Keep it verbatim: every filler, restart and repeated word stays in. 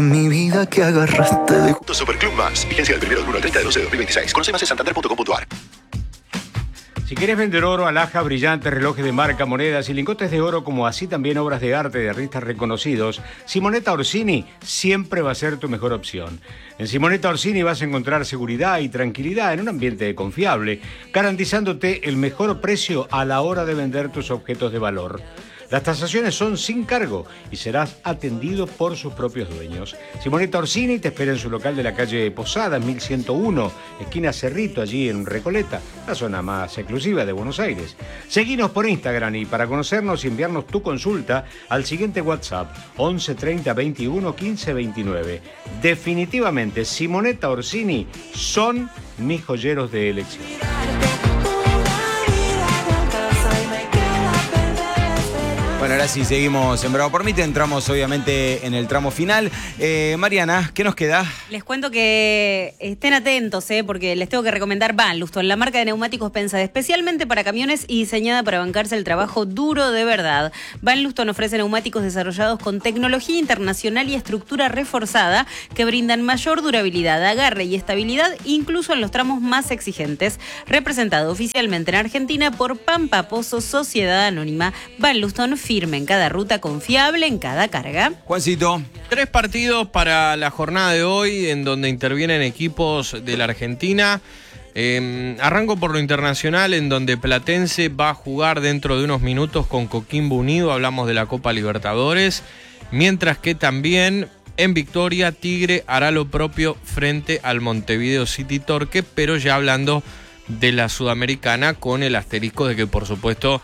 Mi vida que agarraste de... Superclub Más. Vigencia del primero del uno al treinta de doce de dos mil veintiséis. Conoce más en santander punto com punto a r. Si querés vender oro, alhajas, brillantes, relojes de marca, monedas y lingotes de oro, como así también obras de arte de artistas reconocidos, Simonetta Orsini siempre va a ser tu mejor opción. En Simonetta Orsini vas a encontrar seguridad y tranquilidad en un ambiente confiable, garantizándote el mejor precio a la hora de vender tus objetos de valor. Las tasaciones son sin cargo y serás atendido por sus propios dueños. Simonetta Orsini te espera en su local de la calle Posadas, mil ciento uno, esquina Cerrito, allí en Recoleta, la zona más exclusiva de Buenos Aires. Seguinos por Instagram y para conocernos y enviarnos tu consulta al siguiente WhatsApp, once treinta veintiuno quince veintinueve. Definitivamente, Simonetta Orsini son mis joyeros de elección. Bueno, ahora sí, seguimos en Bravo por Mite, entramos obviamente en el tramo final. Eh, Mariana, ¿qué nos queda? Les cuento que estén atentos, eh, porque les tengo que recomendar Van Luston, la marca de neumáticos pensada especialmente para camiones y diseñada para bancarse el trabajo duro de verdad. Van Luston ofrece neumáticos desarrollados con tecnología internacional y estructura reforzada que brindan mayor durabilidad, agarre y estabilidad, incluso en los tramos más exigentes. Representado oficialmente en Argentina por Pampa Pozo Sociedad Anónima. Van Luston, firme en cada ruta, confiable en cada carga. Juancito. Tres partidos para la jornada de hoy en donde intervienen equipos de la Argentina. Eh, arranco por lo internacional, en donde Platense va a jugar dentro de unos minutos con Coquimbo Unido. Hablamos de la Copa Libertadores. Mientras que también en Victoria, Tigre hará lo propio frente al Montevideo City Torque, pero ya hablando de la Sudamericana, con el asterisco de que por supuesto